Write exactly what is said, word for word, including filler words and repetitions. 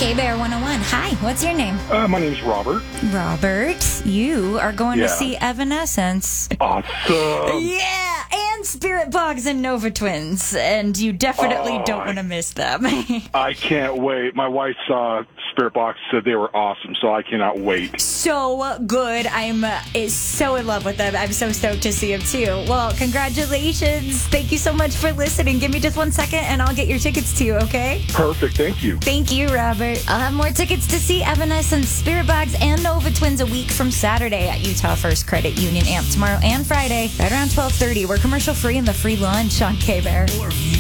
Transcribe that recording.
K-Bear one oh one. Hi, what's your name? Uh, my name's Robert. Robert, you are going Yeah. to see Evanescence. Awesome. Yeah, and Spirit Box and Nova Twins. And you definitely Oh, don't want to miss them. I can't wait. My wife saw Spirit Box, said they were awesome, so I cannot wait. So good. I'm uh, is so in love with them. I'm so stoked to see them too. Well, congratulations. Thank you so much for listening. Give me just one second and I'll get your tickets to you, okay? Perfect. Thank you. Thank you, Robert. I'll have more tickets to see Evanescence, Spirit Box, and Nova Twins a week from Saturday at Utah First Credit Union Amp tomorrow and Friday, right around twelve thirty. We're commercial free in the free lunch on K-Bear. Or view